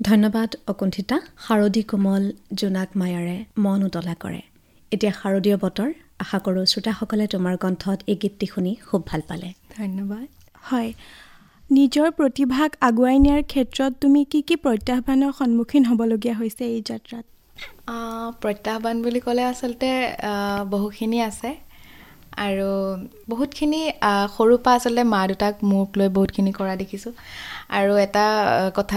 ধন্যবাদ অকুণ্ঠিতা। শাৰদী কোমল জোনাক মায়াৰে মন উতলা কৰে। এতিয়া শাৰদীয় বতৰ, আশা কৰোঁ শ্ৰোতাসকলে তোমাৰ কণ্ঠত এই গীতটি শুনি খুব ভাল পালে। ধন্যবাদ। হয়, নিজৰ প্ৰতিভাক আগুৱাই নিয়াৰ ক্ষেত্ৰত তুমি কি কি প্ৰত্যাহ্বানৰ সন্মুখীন হ'বলগীয়া হৈছে এই যাত্ৰাত? প্ৰত্যাহ্বান বুলি ক'লে আচলতে বহুখিনি আছে আৰু বহুতখিনি সৰুৰ পৰা আচলতে মা দেউতাক মোক লৈ বহুতখিনি কৰা দেখিছোঁ। আৰু এটা কথা